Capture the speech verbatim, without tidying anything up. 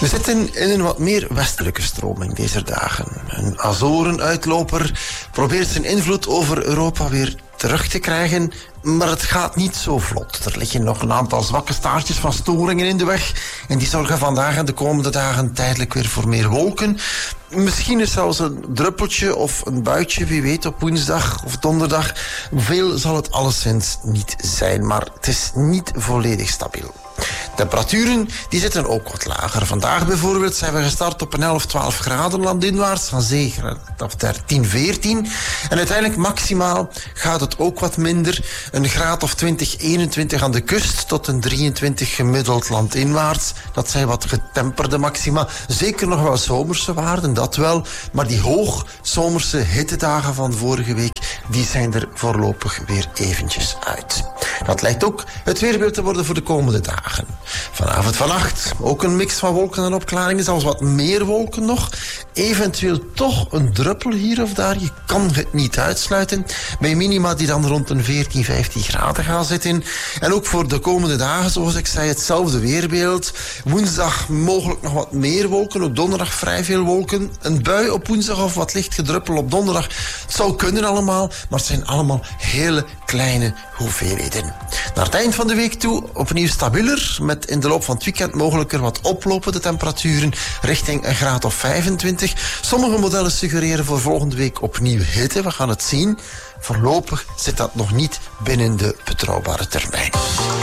We zitten in een wat meer westelijke stroming deze dagen. Een Azoren-uitloper probeert zijn invloed over Europa weer terug te krijgen, maar het gaat niet zo vlot. Er liggen nog een aantal zwakke staartjes van storingen in de weg en die zorgen vandaag en de komende dagen tijdelijk weer voor meer wolken. Misschien is zelfs een druppeltje of een buitje, wie weet, op woensdag of donderdag. Veel zal het alleszins niet zijn, maar het is niet volledig stabiel. Temperaturen die zitten ook wat lager. Vandaag bijvoorbeeld zijn we gestart op een elf, twaalf graden landinwaarts, aan zee of dertien, veertien. En uiteindelijk maximaal gaat het ook wat minder. Een graad of twintig, eenentwintig aan de kust tot een drieëntwintig gemiddeld landinwaarts. Dat zijn wat getemperde maxima. Zeker nog wel zomerse waarden, dat wel. Maar die hoog zomerse hittedagen van vorige week, die zijn er voorlopig weer eventjes uit. Dat lijkt ook het weerbeeld te worden voor de komende dagen. Vanavond, vannacht ook een mix van wolken en opklaringen, zelfs wat meer wolken nog. Eventueel toch een druppel hier of daar. Je kan het niet uitsluiten. Bij minima die dan rond een veertien, vijftien graden gaan zitten. En ook voor de komende dagen, zoals ik zei, hetzelfde weerbeeld. Woensdag mogelijk nog wat meer wolken. Ook donderdag vrij veel wolken. Een bui op woensdag of wat licht gedruppel op donderdag. Het zou kunnen allemaal, maar het zijn allemaal hele kleine hoeveelheden. Naar het eind van de week toe opnieuw stabieler, met in de loop van het weekend mogelijk er wat oplopende temperaturen richting een graad of vijfentwintig. Sommige modellen suggereren voor volgende week opnieuw hitte, we gaan het zien. Voorlopig zit dat nog niet binnen de betrouwbare termijn.